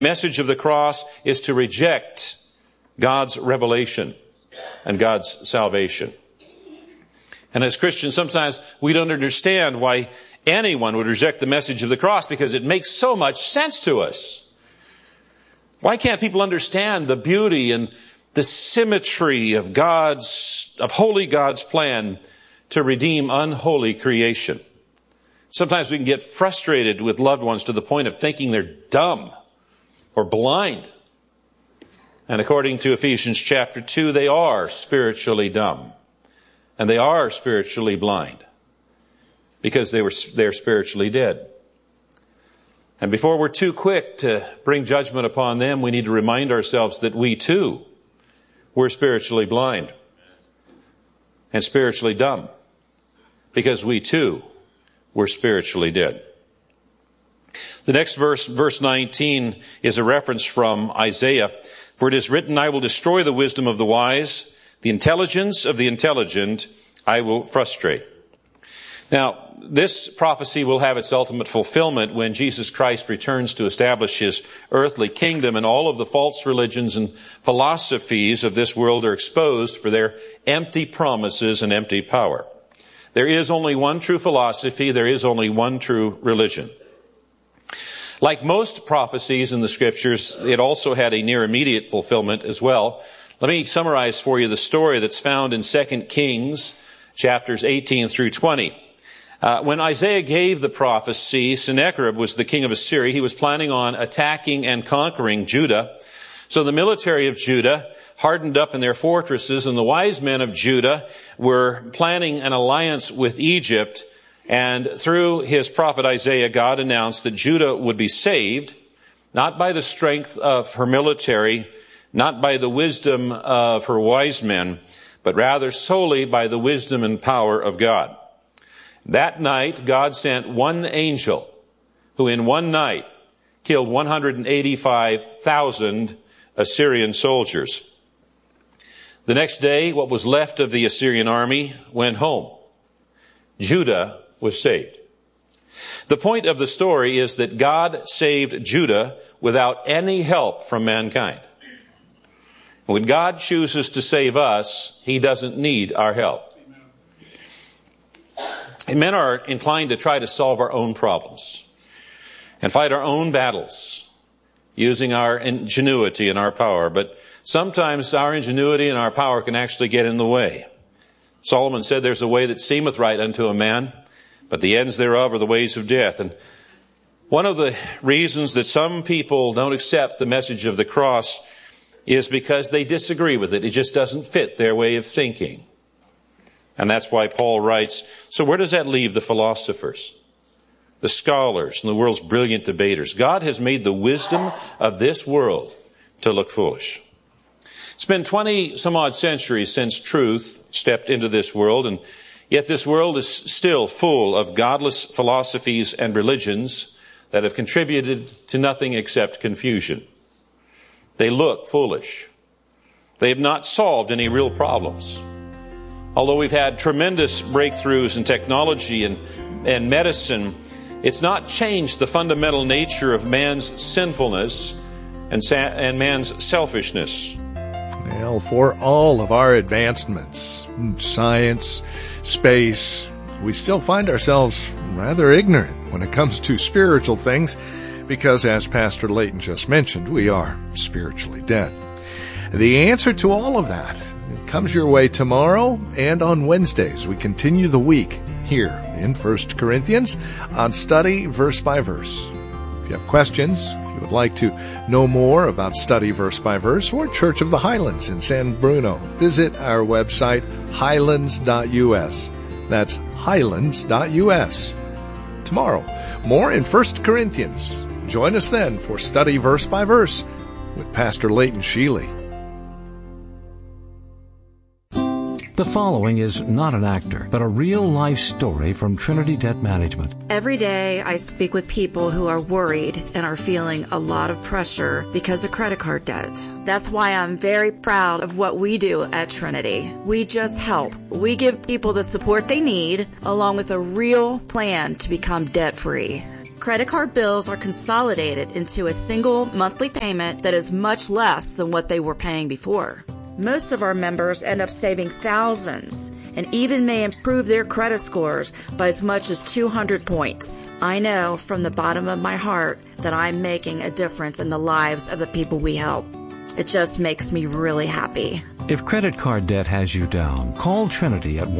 message of the cross is to reject God's revelation and God's salvation. And as Christians, sometimes we don't understand why anyone would reject the message of the cross because it makes so much sense to us. Why can't people understand the beauty and the symmetry of holy God's plan to redeem unholy creation? Sometimes we can get frustrated with loved ones to the point of thinking they're dumb or blind. And according to Ephesians chapter 2, they are spiritually dumb. And they are spiritually blind because they're spiritually dead. And before we're too quick to bring judgment upon them, we need to remind ourselves that we too were spiritually blind and spiritually dumb because we too were spiritually dead. The next verse, verse 19, is a reference from Isaiah. For it is written, I will destroy the wisdom of the wise, the intelligence of the intelligent I will frustrate. Now, this prophecy will have its ultimate fulfillment when Jesus Christ returns to establish his earthly kingdom, and all of the false religions and philosophies of this world are exposed for their empty promises and empty power. There is only one true philosophy. There is only one true religion. Like most prophecies in the Scriptures, it also had a near immediate fulfillment as well. Let me summarize for you the story that's found in 2 Kings, chapters 18 through 20. When Isaiah gave the prophecy, Sennacherib was the king of Assyria. He was planning on attacking and conquering Judah. So the military of Judah hardened up in their fortresses, and the wise men of Judah were planning an alliance with Egypt. And through his prophet Isaiah, God announced that Judah would be saved, not by the strength of her military, not by the wisdom of her wise men, but rather solely by the wisdom and power of God. That night, God sent one angel who in one night killed 185,000 Assyrian soldiers. The next day, what was left of the Assyrian army went home. Judah was saved. The point of the story is that God saved Judah without any help from mankind. When God chooses to save us, he doesn't need our help. And men are inclined to try to solve our own problems and fight our own battles using our ingenuity and our power. But sometimes our ingenuity and our power can actually get in the way. Solomon said, there's a way that seemeth right unto a man, but the ends thereof are the ways of death. And one of the reasons that some people don't accept the message of the cross is because they disagree with it. It just doesn't fit their way of thinking. And that's why Paul writes, so where does that leave the philosophers, the scholars, and the world's brilliant debaters? God has made the wisdom of this world to look foolish. It's been 20 some odd centuries since truth stepped into this world, and yet this world is still full of godless philosophies and religions that have contributed to nothing except confusion. They look foolish. They have not solved any real problems. Although we've had tremendous breakthroughs in technology and medicine, it's not changed the fundamental nature of man's sinfulness and man's selfishness. Well, for all of our advancements, science, space, we still find ourselves rather ignorant when it comes to spiritual things because, as Pastor Layton just mentioned, we are spiritually dead. The answer to all of that comes your way tomorrow and on Wednesdays. We continue the week here in 1 Corinthians on Study Verse by Verse. If you have questions, if you would like to know more about Study Verse by Verse or Church of the Highlands in San Bruno, visit our website, highlands.us. That's highlands.us. Tomorrow, more in 1 Corinthians. Join us then for Study Verse by Verse with Pastor Layton Sheely. The following is not an actor, but a real-life story from Trinity Debt Management. Every day I speak with people who are worried and are feeling a lot of pressure because of credit card debt. That's why I'm very proud of what we do at Trinity. We just help. We give people the support they need, along with a real plan to become debt-free. Credit card bills are consolidated into a single monthly payment that is much less than what they were paying before. Most of our members end up saving thousands and even may improve their credit scores by as much as 200 points. I know from the bottom of my heart that I'm making a difference in the lives of the people we help. It just makes me really happy. If credit card debt has you down, call Trinity at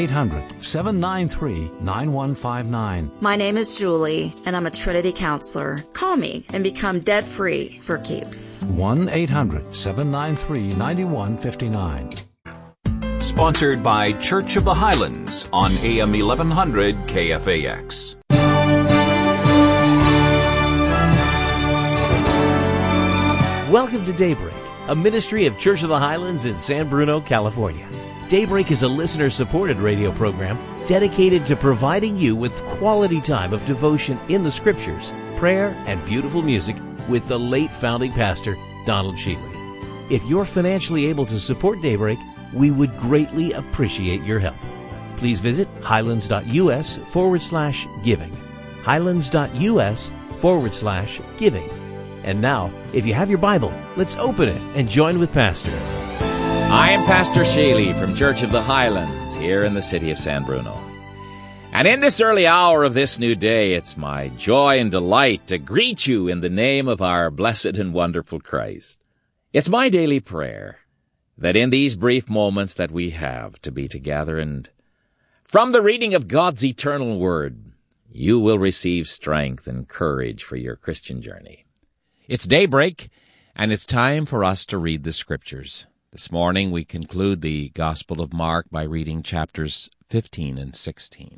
1-800-793-9159. My name is Julie, and I'm a Trinity counselor. Call me and become debt-free for keeps. 1-800-793-9159. Sponsored by Church of the Highlands on AM 1100 KFAX. Welcome to Daybreak, a ministry of Church of the Highlands in San Bruno, California. Daybreak is a listener-supported radio program dedicated to providing you with quality time of devotion in the Scriptures, prayer, and beautiful music with the late founding pastor, Donald Shealy. If you're financially able to support Daybreak, we would greatly appreciate your help. Please visit highlands.us/giving. highlands.us/giving. And now, if you have your Bible, let's open it and join with Pastor. I am Pastor Shealy from Church of the Highlands here in the city of San Bruno. And in this early hour of this new day, it's my joy and delight to greet you in the name of our blessed and wonderful Christ. It's my daily prayer that in these brief moments that we have to be together and from the reading of God's eternal Word, you will receive strength and courage for your Christian journey. It's daybreak, and it's time for us to read the Scriptures. This morning we conclude the Gospel of Mark by reading chapters 15 and 16.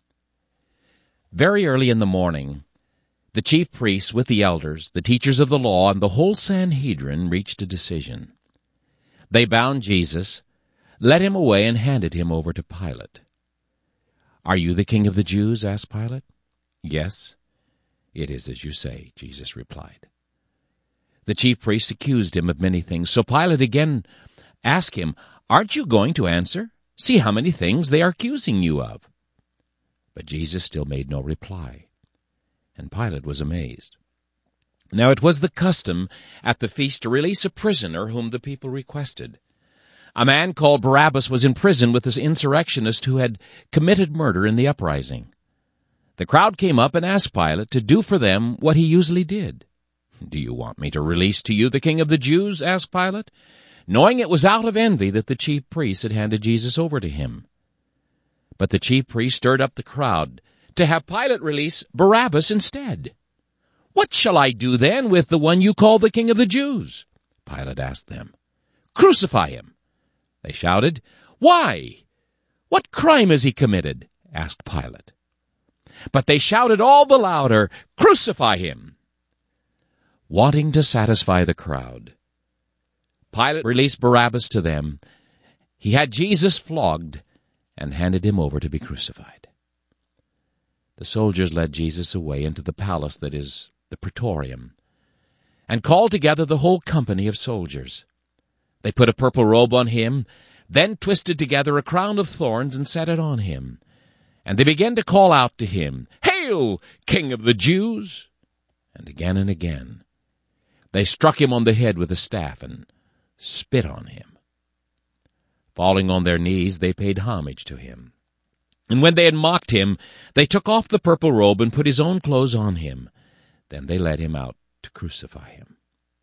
Very early in the morning, the chief priests with the elders, the teachers of the law, and the whole Sanhedrin reached a decision. They bound Jesus, led him away, and handed him over to Pilate. "Are you the king of the Jews?" asked Pilate. "Yes, it is as you say," Jesus replied. The chief priests accused him of many things, so Pilate again asked him, "Aren't you going to answer? See how many things they are accusing you of." But Jesus still made no reply, and Pilate was amazed. Now it was the custom at the feast to release a prisoner whom the people requested. A man called Barabbas was in prison with this insurrectionist who had committed murder in the uprising. The crowd came up and asked Pilate to do for them what he usually did. "Do you want me to release to you the king of the Jews?" asked Pilate, knowing it was out of envy that the chief priests had handed Jesus over to him. But the chief priests stirred up the crowd to have Pilate release Barabbas instead. "What shall I do then with the one you call the king of the Jews?" Pilate asked them. "Crucify him," they shouted. "Why? What crime has he committed?" asked Pilate. But they shouted all the louder, "Crucify him!" Wanting to satisfy the crowd, Pilate released Barabbas to them. He had Jesus flogged and handed him over to be crucified. The soldiers led Jesus away into the palace that is the Praetorium, and called together the whole company of soldiers. They put a purple robe on him, then twisted together a crown of thorns and set it on him. And they began to call out to him, "Hail, King of the Jews!" And again they struck him on the head with a staff and spit on him. Falling on their knees, they paid homage to him. And when they had mocked him, they took off the purple robe and put his own clothes on him. Then they led him out to crucify him.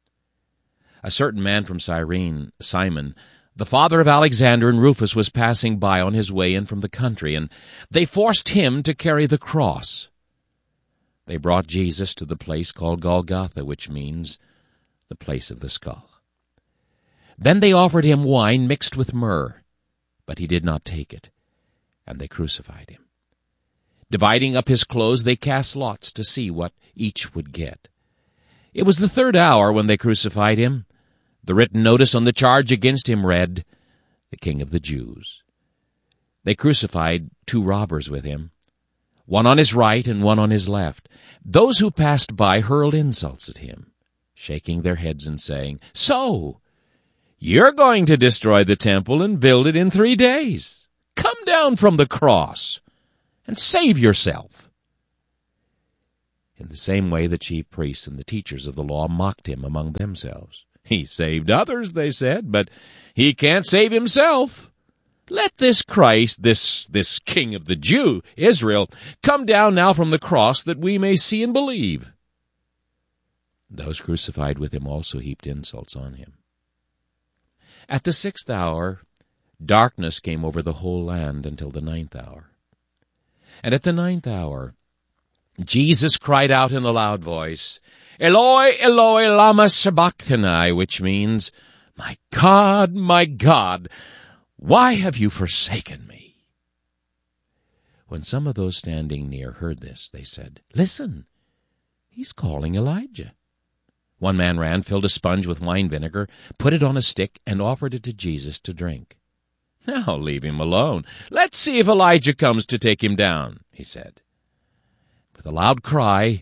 A certain man from Cyrene, Simon, the father of Alexander and Rufus, was passing by on his way in from the country, and they forced him to carry the cross. They brought Jesus to the place called Golgotha, which means the place of the skull. Then they offered him wine mixed with myrrh, but he did not take it, and they crucified him. Dividing up his clothes, they cast lots to see what each would get. It was the third hour when they crucified him. The written notice on the charge against him read, "The King of the Jews." They crucified 2 robbers with him, one on his right and one on his left. Those who passed by hurled insults at him, shaking their heads and saying, "So, you're going to destroy the temple and build it in 3 days. Come down from the cross and save yourself." In the same way, the chief priests and the teachers of the law mocked him among themselves. He saved others, they said, but he can't save himself. Let this Christ, this King of the Jew, Israel, come down now from the cross that we may see and believe. Those crucified with him also heaped insults on him. At the 6th hour, darkness came over the whole land until the 9th hour. And at the 9th hour, Jesus cried out in a loud voice, Eloi, Eloi, lama sabachthani, which means, my God, why have you forsaken me? When some of those standing near heard this, they said, Listen, he's calling Elijah. One man ran, filled a sponge with wine vinegar, put it on a stick, and offered it to Jesus to drink. Now leave him alone. Let's see if Elijah comes to take him down, he said. With a loud cry,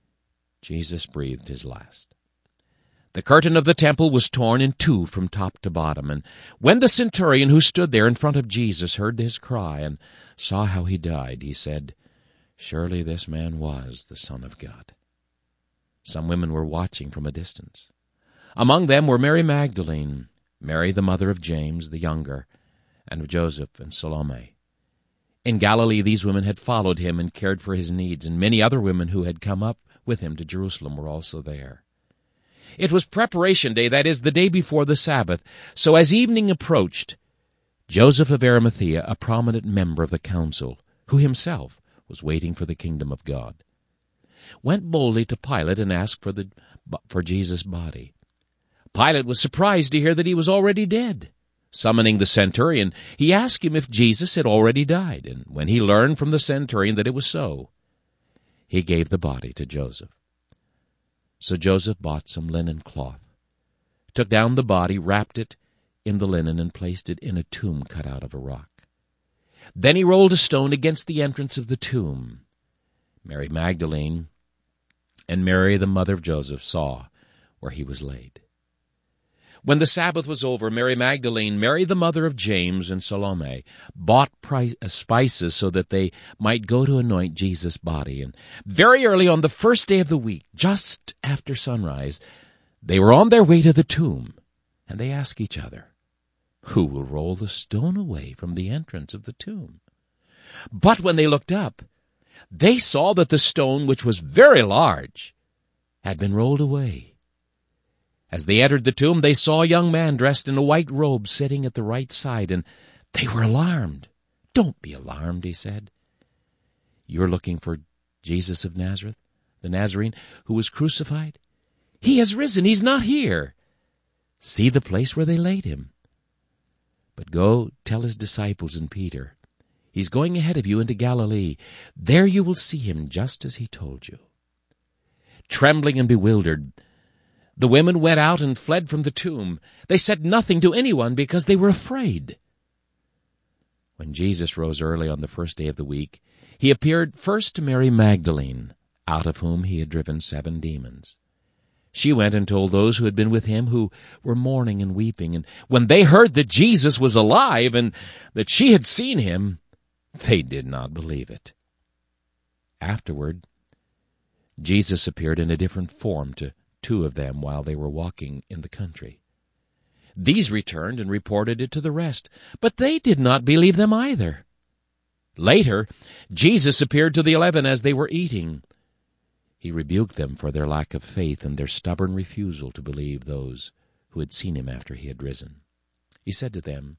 Jesus breathed his last. The curtain of the temple was torn in two from top to bottom, and when the centurion who stood there in front of Jesus heard his cry and saw how he died, he said, Surely this man was the Son of God. Some women were watching from a distance. Among them were Mary Magdalene, Mary the mother of James the younger, and of Joseph and Salome. In Galilee these women had followed him and cared for his needs, and many other women who had come up with him to Jerusalem were also there. It was preparation day, that is, the day before the Sabbath, so as evening approached, Joseph of Arimathea, a prominent member of the council, who himself was waiting for the kingdom of God, went boldly to Pilate and asked for Jesus' body. Pilate was surprised to hear that he was already dead. Summoning the centurion, he asked him if Jesus had already died, and when he learned from the centurion that it was so, he gave the body to Joseph. So Joseph bought some linen cloth, took down the body, wrapped it in the linen, and placed it in a tomb cut out of a rock. Then he rolled a stone against the entrance of the tomb. Mary Magdalene and Mary, the mother of Joseph, saw where he was laid. When the Sabbath was over, Mary Magdalene, Mary the mother of James, and Salome bought spices so that they might go to anoint Jesus' body. And very early on the first day of the week, just after sunrise, they were on their way to the tomb, and they asked each other, Who will roll the stone away from the entrance of the tomb? But when they looked up, they saw that the stone, which was very large, had been rolled away. As they entered the tomb, they saw a young man dressed in a white robe sitting at the right side, and they were alarmed. Don't be alarmed, he said. You're looking for Jesus of Nazareth, the Nazarene, who was crucified? He has risen. He's not here. See the place where they laid him. But go tell his disciples and Peter, He's going ahead of you into Galilee. There you will see him just as he told you. Trembling and bewildered, the women went out and fled from the tomb. They said nothing to anyone because they were afraid. When Jesus rose early on the first day of the week, he appeared first to Mary Magdalene, out of whom he had driven 7 demons. She went and told those who had been with him, who were mourning and weeping. And when they heard that Jesus was alive and that she had seen him, they did not believe it. Afterward, Jesus appeared in a different form to 2 of them while they were walking in the country. These returned and reported it to the rest, but they did not believe them either. Later, Jesus appeared to the 11 as they were eating. He rebuked them for their lack of faith and their stubborn refusal to believe those who had seen him after he had risen. He said to them,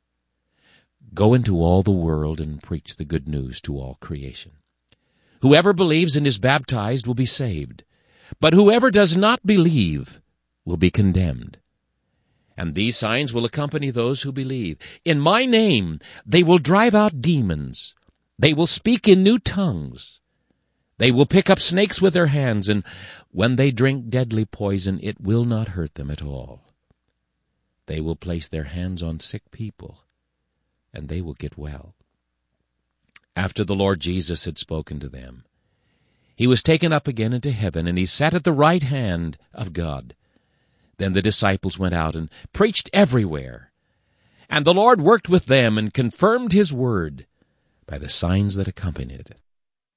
"Go into all the world and preach the good news to all creation. Whoever believes and is baptized will be saved, but whoever does not believe will be condemned. And these signs will accompany those who believe. In my name they will drive out demons. They will speak in new tongues. They will pick up snakes with their hands, and when they drink deadly poison, it will not hurt them at all. They will place their hands on sick people, and they will get well." After the Lord Jesus had spoken to them, he was taken up again into heaven, and he sat at the right hand of God. Then the disciples went out and preached everywhere. And the Lord worked with them and confirmed his word by the signs that accompanied it.